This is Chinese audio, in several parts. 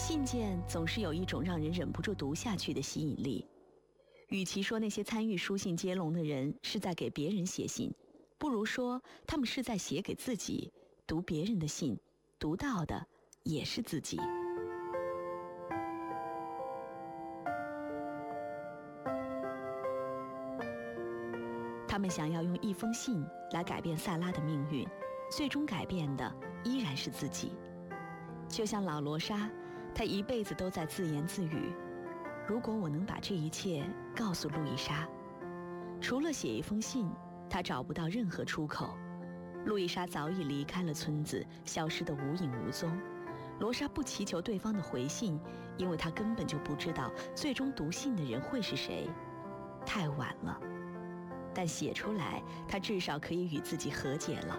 信件总是有一种让人忍不住读下去的吸引力。与其说那些参与书信接龙的人是在给别人写信，不如说他们是在写给自己。读别人的信，读到的也是自己。他们想要用一封信来改变萨拉的命运，最终改变的依然是自己。就像老罗莎，他一辈子都在自言自语，如果我能把这一切告诉路易莎。除了写一封信，他找不到任何出口。路易莎早已离开了村子，消失得无影无踪。罗莎不祈求对方的回信，因为她根本就不知道最终读信的人会是谁。太晚了，但写出来，她至少可以与自己和解了。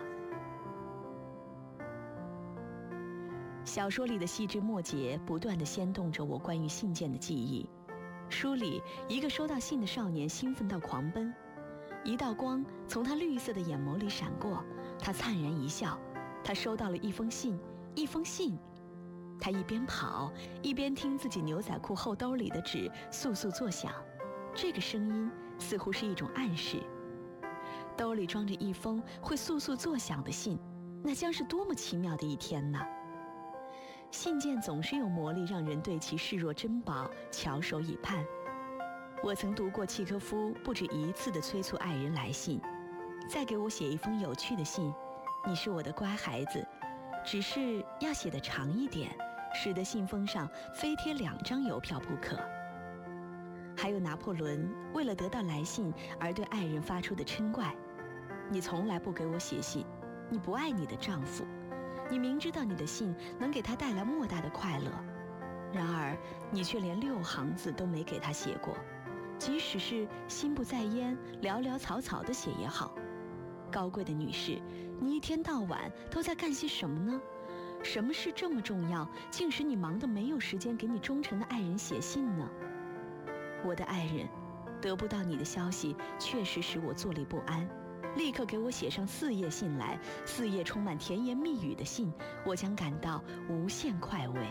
小说里的细枝末节不断地牵动着我关于信件的记忆。书里，一个收到信的少年兴奋到狂奔，一道光从他绿色的眼眸里闪过，他灿然一笑。他收到了一封信，一封信。他一边跑，一边听自己牛仔裤后兜里的纸簌簌作响，这个声音似乎是一种暗示。兜里装着一封会簌簌作响的信，那将是多么奇妙的一天呢？信件总是有魔力，让人对其视若珍宝，翘首以盼。我曾读过契科夫不止一次地催促爱人来信，再给我写一封有趣的信，你是我的乖孩子，只是要写得长一点，使得信封上非贴2张邮票不可。还有拿破仑为了得到来信而对爱人发出的嗔怪，你从来不给我写信，你不爱你的丈夫，你明知道你的信能给他带来莫大的快乐，然而你却连6行字都没给他写过，即使是心不在焉，潦潦草草地写也好。高贵的女士，你一天到晚都在干些什么呢？什么事这么重要，竟使你忙得没有时间给你忠诚的爱人写信呢？我的爱人，得不到你的消息确实使我坐立不安，立刻给我写上4页信来，4页充满甜言蜜语的信，我将感到无限快慰。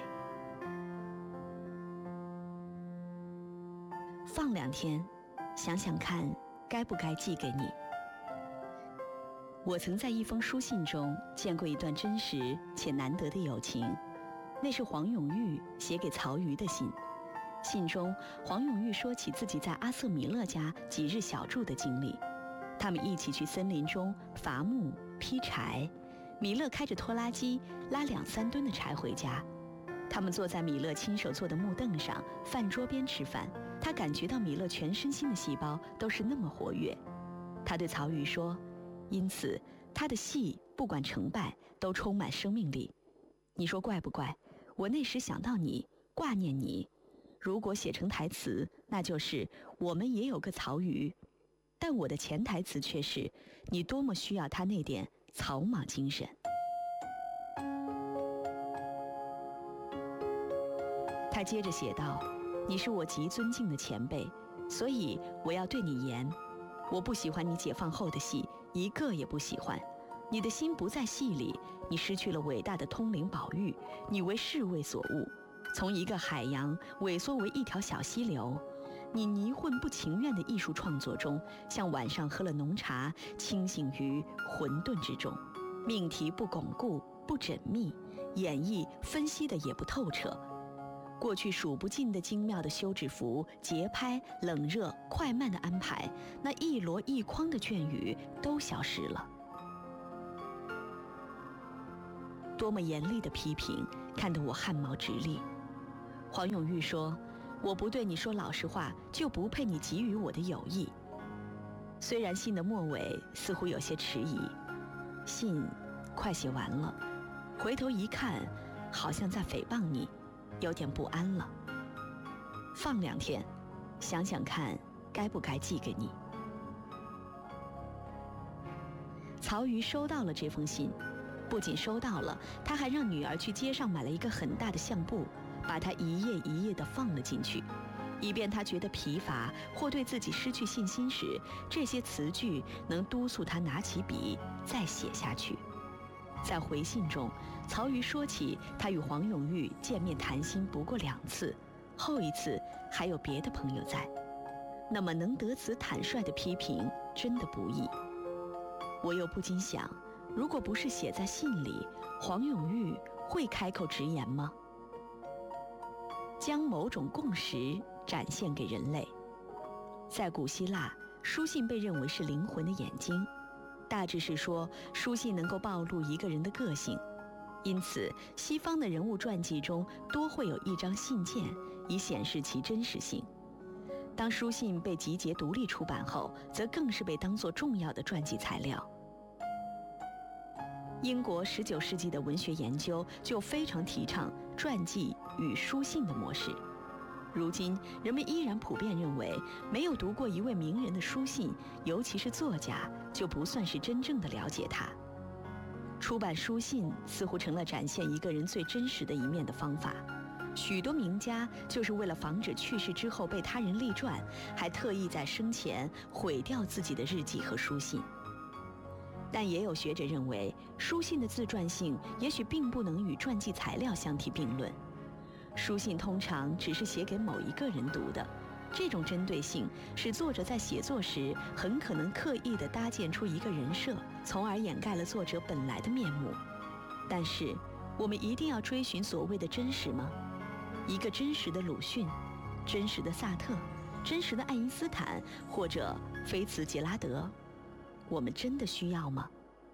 放2天，想想看该不该寄给你。我曾在一封书信中见过一段真实且难得的友情，那是黄永玉写给曹禺的信。信中，黄永玉说起自己在阿瑟米勒家几日小住的经历。他们一起去森林中伐木劈柴，米勒开着拖拉机拉2-3吨的柴回家。他们坐在米勒亲手做的木凳上，饭桌边吃饭。他感觉到米勒全身心的细胞都是那么活跃。他对曹禺说，因此他的戏不管成败都充满生命力。你说怪不怪？我那时想到你，挂念你，如果写成台词，那就是我们也有个曹禺，但我的潜台词却是你多么需要他那点草莽精神。他接着写道，你是我极尊敬的前辈，所以我要对你严。我不喜欢你解放后的戏，一个也不喜欢。你的心不在戏里，你失去了伟大的通灵宝玉，你为世味所误，从一个海洋萎缩为一条小溪流。你泥混不情愿的艺术创作中，像晚上喝了浓茶，清醒于混沌之中。命题不巩固，不缜密，演绎分析的也不透彻。过去数不尽的精妙的休止符、节拍、冷热、快慢的安排，那一箩一筐的卷语都消失了。多么严厉的批评，看得我汗毛直立。黄永玉说，我不对你说老实话，就不配你给予我的友谊。虽然信的末尾似乎有些迟疑，信快写完了，回头一看，好像在诽谤你，有点不安了。放2天，想想看该不该寄给你。曹禺收到了这封信，不仅收到了，他还让女儿去街上买了一个很大的相簿，把它一页一页地放了进去，以便他觉得疲乏或对自己失去信心时，这些词句能督促他拿起笔再写下去。 在回信中，曹禺说起他与黄永玉见面谈心不过2次，后一次还有别的朋友在。那么能得此坦率的批评，真的不易。我又不禁想，如果不是写在信里，黄永玉会开口直言吗？将某种共识展现给人类。在古希腊，书信被认为是灵魂的眼睛，大致是说书信能够暴露一个人的个性，因此西方的人物传记中多会有一张信件，以显示其真实性。当书信被集结独立出版后，则更是被当作重要的传记材料。英国19世纪的文学研究就非常提倡传记与书信的模式。如今人们依然普遍认为，没有读过一位名人的书信，尤其是作家，就不算是真正的了解他。出版书信似乎成了展现一个人最真实的一面的方法。许多名家就是为了防止去世之后被他人立传，还特意在生前毁掉自己的日记和书信。但也有学者认为，书信的自传性也许并不能与传记材料相提并论。书信通常只是写给某一个人读的，这种针对性使作者在写作时很可能刻意地搭建出一个人设，从而掩盖了作者本来的面目。但是，我们一定要追寻所谓的真实吗？一个真实的鲁迅，真实的萨特，真实的爱因斯坦，或者菲茨杰拉德，我们真的需要吗？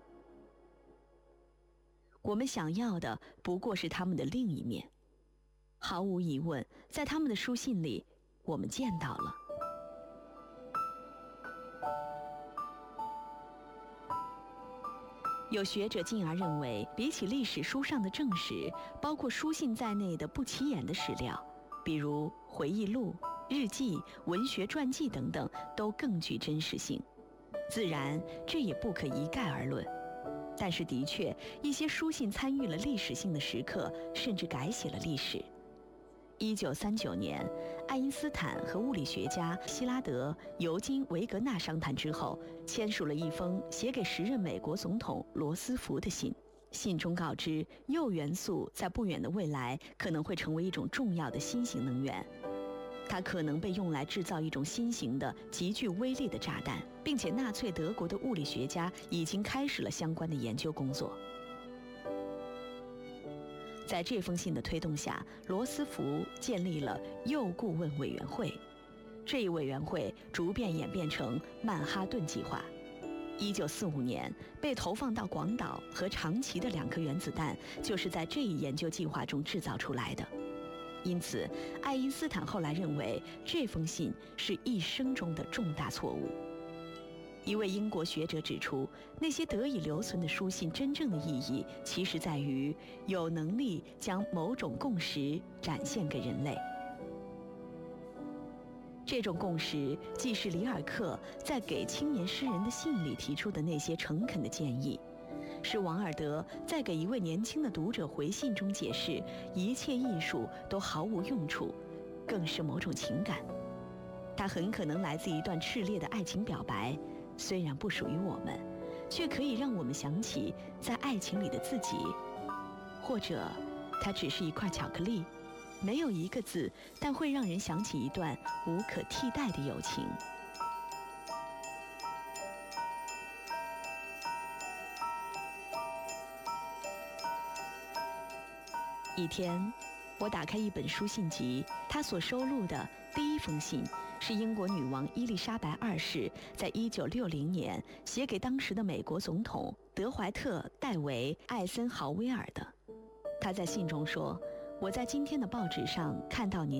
我们想要的不过是他们的另一面。毫无疑问，在他们的书信里，我们见到了。有学者进而认为，比起历史书上的正史，包括书信在内的不起眼的史料，比如回忆录、日记、文学传记等等，都更具真实性。自然，这也不可一概而论。但是的确，一些书信参与了历史性的时刻，甚至改写了历史。1939年，爱因斯坦和物理学家希拉德、尤金·维格纳商谈之后，签署了一封写给时任美国总统罗斯福的信。信中告知，铀元素在不远的未来可能会成为一种重要的新型能源，它可能被用来制造一种新型的极具威力的炸弹，并且纳粹德国的物理学家已经开始了相关的研究工作。在这封信的推动下，罗斯福建立了铀顾问委员会。这一委员会逐渐演变成曼哈顿计划。1945年被投放到广岛和长崎的2颗原子弹，就是在这一研究计划中制造出来的。因此，爱因斯坦后来认为这封信是一生中的重大错误。一位英国学者指出，那些得以留存的书信真正的意义，其实在于有能力将某种共识展现给人类。这种共识既是里尔克在给青年诗人的信里提出的那些诚恳的建议，是王尔德在给一位年轻的读者回信中解释一切艺术都毫无用处，更是某种情感。它很可能来自一段炽烈的爱情表白，虽然不属于我们，却可以让我们想起在爱情里的自己，或者它只是一块巧克力，没有一个字，但会让人想起一段无可替代的友情。一天，我打开一本书信集，它所收录的第一封信是英国女王伊丽莎白2世在1960年写给当时的美国总统德怀特·戴维·艾森豪威尔的。他在信中说：“我在今天的报纸上看到您